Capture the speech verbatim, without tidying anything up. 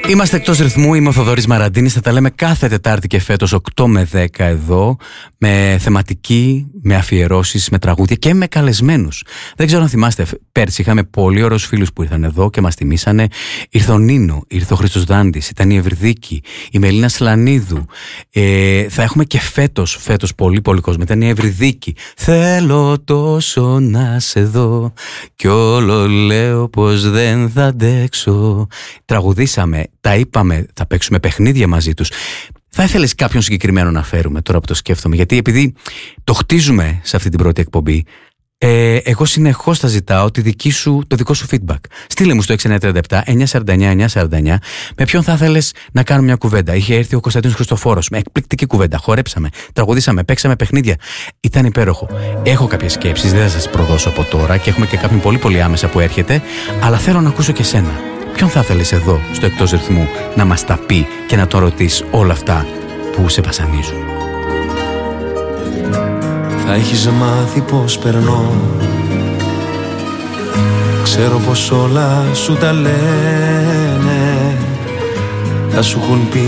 Είμαστε εκτός ρυθμού, είμαι ο Θοδωρής Μαραντίνης. Θα τα λέμε κάθε Τετάρτη και φέτος οκτώ με δέκα εδώ, με θεματική, με αφιερώσεις, με τραγούδια και με καλεσμένους. Δεν ξέρω αν θυμάστε, πέρσι είχαμε πολύ ωραίους φίλους που ήρθαν εδώ και μας τιμήσανε. Ήρθε ο Νίνο, ήρθε ο Χρήστος Δάντης, ήταν η Ευρυδίκη, η Μελίνα Σλανίδου. Ε, θα έχουμε και φέτος, φέτος πολύ πολύ κόσμο. Ήταν η Ευρυδίκη. Θέλω τόσο να σε δω κι όλο λέω πως δεν θα αντέξω. Τραγουδήσαμε, τα είπαμε, θα παίξουμε παιχνίδια μαζί τους. Θα ήθελες κάποιον συγκεκριμένο να φέρουμε τώρα που το σκέφτομαι? Γιατί επειδή το χτίζουμε σε αυτή την πρώτη εκπομπή, ε, εγώ συνεχώς θα ζητάω τη δική σου, το δικό σου feedback. Στείλε μου στο έξι εννιά τρία επτά εννιά τέσσερα εννιά εννιά τέσσερα εννιά με ποιον θα ήθελες να κάνουμε μια κουβέντα. Είχε έρθει ο Κωνσταντίνος Χριστοφόρος με εκπληκτική κουβέντα. Χορέψαμε, τραγουδήσαμε, παίξαμε παιχνίδια. Ήταν υπέροχο. Έχω κάποιες σκέψεις, δεν θα σας προδώσω από τώρα και έχουμε και κάποιον πολύ πολύ άμεσα που έρχεται, αλλά θέλω να ακούσω και σένα. Ποιον θα ήθελες εδώ, στο εκτός ρυθμού, να μας τα πει και να τον ρωτήσεις όλα αυτά που σε βασανίζουν? Θα έχεις μάθει πως περνώ, ξέρω πως όλα σου τα λένε. Θα σου έχουν πει